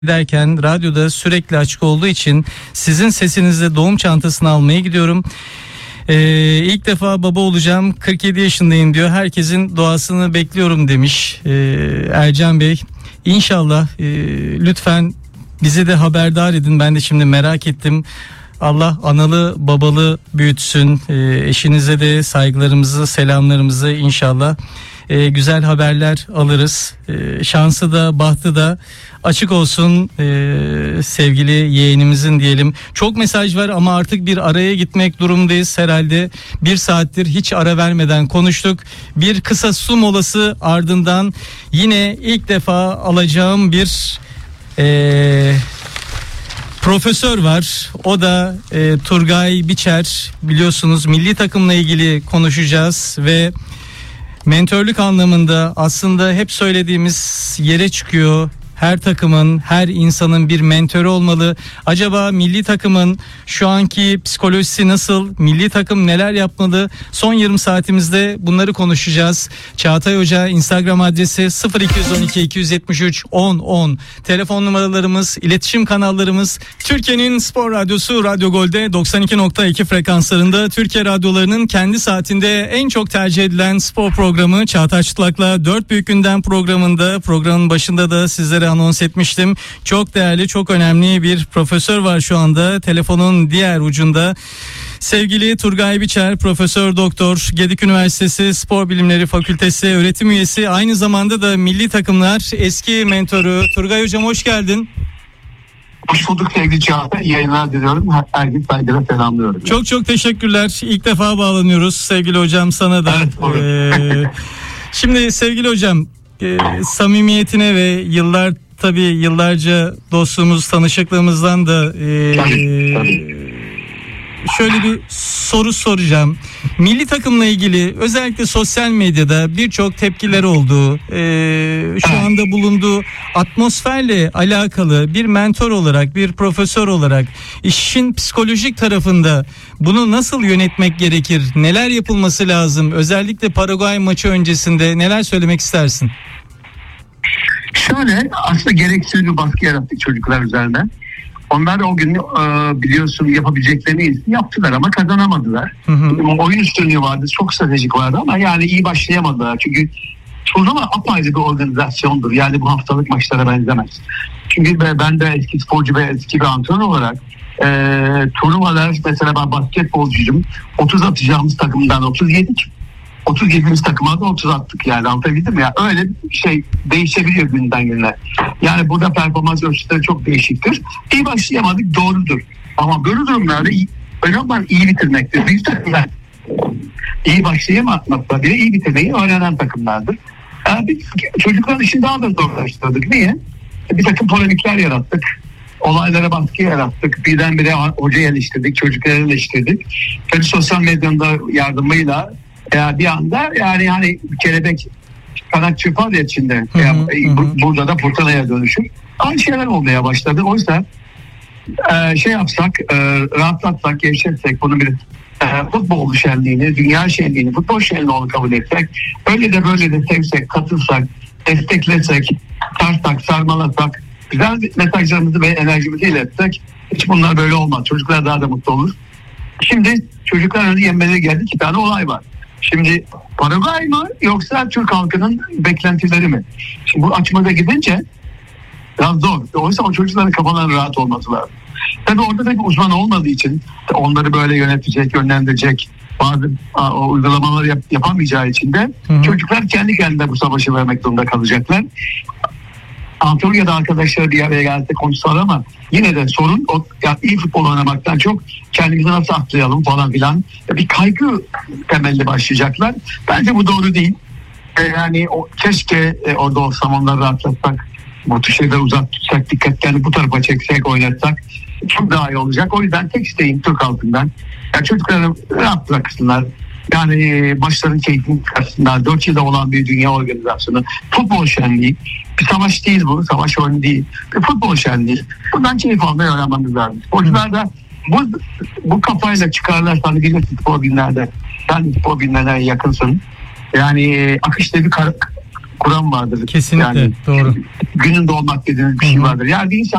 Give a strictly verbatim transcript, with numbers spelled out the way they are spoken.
derken radyoda sürekli açık olduğu için sizin sesinizle doğum çantasını almaya gidiyorum. Ee, ilk defa baba olacağım, kırk yedi yaşındayım diyor. Herkesin duasını bekliyorum demiş ee, Ercan Bey. İnşallah e, lütfen bizi de haberdar edin. Ben de şimdi merak ettim. Allah analı babalı büyütsün. Ee, eşinize de saygılarımızı, selamlarımızı inşallah e, güzel haberler alırız. E, şansı da bahtı da açık olsun e, sevgili yeğenimizin diyelim. Çok mesaj var ama artık bir araya gitmek durumundayız herhalde. Bir saattir hiç ara vermeden konuştuk. Bir kısa su molası ardından yine ilk defa alacağım bir e, profesör var. O da e, Turgay Biçer. Biliyorsunuz milli takımla ilgili konuşacağız ve mentörlük anlamında aslında hep söylediğimiz yere çıkıyor. Her takımın, her insanın bir mentörü olmalı. Acaba milli takımın şu anki psikolojisi nasıl? Milli takım neler yapmalı? Son yarım saatimizde bunları konuşacağız. Çağatay Hoca Instagram adresi sıfır iki on iki iki yetmiş üç on on. Telefon numaralarımız, iletişim kanallarımız. Türkiye'nin Spor Radyosu Radyo Gol'de doksan iki nokta iki frekanslarında Türkiye radyolarının kendi saatinde en çok tercih edilen spor programı Çağatay Çıtlak'la dört Büyük Gündem programında, programın başında da sizlere anons etmiştim. Çok değerli, çok önemli bir profesör var şu anda telefonun diğer ucunda. Sevgili Turgay Biçer, Profesör Doktor, Gedik Üniversitesi Spor Bilimleri Fakültesi öğretim üyesi, aynı zamanda da milli takımlar eski mentoru. Turgay Hocam hoş geldin. Hoş bulduk sevgili Çağatay. İyi yayınlar diliyorum. Herkese saygıyla selamlıyorum. Çok çok teşekkürler. İlk defa bağlanıyoruz sevgili hocam sana da. Evet, ee, şimdi sevgili hocam, e, samimiyetine ve yıllar tabii yıllarca dostluğumuz, tanışıklığımızdan da e, tabii, tabii. şöyle bir soru soracağım. Milli takımla ilgili özellikle sosyal medyada birçok tepkiler oldu. Ee, şu anda bulunduğu atmosferle alakalı bir mentor olarak, bir profesör olarak işin psikolojik tarafında bunu nasıl yönetmek gerekir? Neler yapılması lazım? Özellikle Paraguay maçı öncesinde neler söylemek istersin? Şöyle, aslında gereksiz bir baskı yarattık çocuklar üzerinde. Onlar da o gün e, biliyorsun yapabileceklerini yaptılar ama kazanamadılar. Hı hı. Oyun üstünlüğü vardı, çok stratejik vardı ama yani iyi başlayamadılar. Çünkü turnuva apayrı bir organizasyondur. Yani bu haftalık maçlara benzemez. Çünkü ben de eski sporcu ve eski bir antrenör olarak e, turnuvalar, mesela ben basketbolcuyum. otuz atacağımız takımdan otuz yedik. otuz yediğimiz takıma da otuz attık yani, anlatabildim mi? Yani öyle bir şey değişebiliyor günden güne. Yani burada performans ölçütleri çok değişiktir. İyi başlayamadık, doğrudur. Ama böyle durumlarda iyi, önemli olan iyi bitirmektir. Büyük takımlar iyi başlayamakla bile iyi bitirmeyi öğrenen takımlardır. Yani biz çocukların işini daha da zorlaştırdık. Niye? Bir takım polemikler yarattık. Olaylara baskı yarattık. Birdenbire hocayı eleştirdik, çocukları eleştirdik. Tabii sosyal medyanın da yardımıyla ya bir anda yani hani kelebek kanat çırpar ya içinde. Hı hı, yani, hı. Burada da fırtınaya dönüşür. Aynı şeyler olmaya başladı. O yüzden e, şey yapsak, e, rahatlatsak, gevşetsek, bunu bir e, futbol şenliğini, dünya şenliğini, futbol şenliğini onu kabul etsek, öyle de böyle de sevsek, katılsak, desteklesek, sarsak, sarmalasak, güzel mesajlarımızı ve enerjimizi iletsek, hiç bunlar böyle olmaz. Çocuklar daha da mutlu olur. Şimdi çocuklar önce yenmeleri geldi. İki tane olay var. Şimdi Paraguay mı yoksa Türk halkının beklentileri mi? Şimdi bu açmada gidince biraz zor. Oysa o çocukların kafalarının rahat olması lazım. Tabii orada da bir uzman olmadığı için onları böyle yönetecek, yönlendirecek bazı o uygulamaları yap, yapamayacağı için de Hı-hı. çocuklar kendi kendine bu savaşı vermek zorunda kalacaklar. Antalya'da arkadaşlar bir araya gelse konuşsalar ama yine de sorun o, yani iyi futbol oynamaktan çok kendimizi nasıl aklayalım falan filan. Bir kaygı temelli başlayacaklar. Bence bu doğru değil. Ee, yani o, keşke e, orada olsam onları rahatlatsak, bu şeyleri uzak tutsak, dikkatlerini bu tarafa çeksek, oynatsak çok daha iyi olacak. O yüzden tek isteğim Türk halkından. Yani çocukları rahat bıraksınlar. Yani maçların keyfini çıkarsınlar. Dört yılda olan bir dünya organizasyonu. Futbol şenliği. Bir savaş değil bu. Savaş oyunu değil. Bir futbol şenliği. Bundan keyif almayı öğrenmemiz lazım. Sporcular da bu, bu kafayla çıkarlarsa, hani bilirsin spor günlerde. Sen spor günlerine yakınsın. Yani akışta bir kar, kuram vardır. Kesinlikle Yani doğru. günün doğmak dediğimiz bir şey vardır. Yani bir insan